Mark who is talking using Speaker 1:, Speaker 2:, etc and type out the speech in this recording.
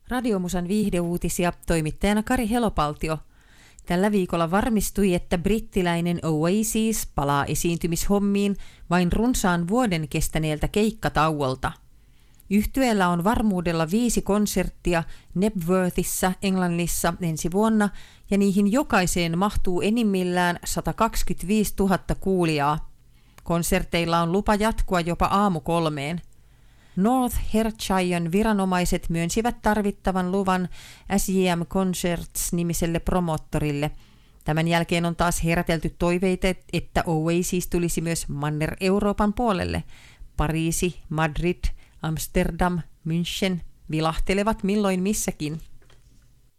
Speaker 1: Radiomusan viihdeuutisia toimittajana Kari Helopaltio. Tällä viikolla varmistui, että brittiläinen Oasis palaa esiintymishommiin vain runsaan vuoden kestäneeltä keikkatauolta. Yhtyeellä on varmuudella 5 konserttia Knebworthissa Englannissa ensi vuonna, ja niihin jokaiseen mahtuu enimmillään 125 000 kuulijaa. Konserteilla on lupa jatkua jopa aamu 3. North Hertshireen viranomaiset myönsivät tarvittavan luvan SJM Concerts-nimiselle promottorille. Tämän jälkeen on taas herätelty toiveita, että Oasis tulisi myös Manner-Euroopan puolelle. Pariisi, Madrid, Amsterdam, München vilahtelevat milloin missäkin.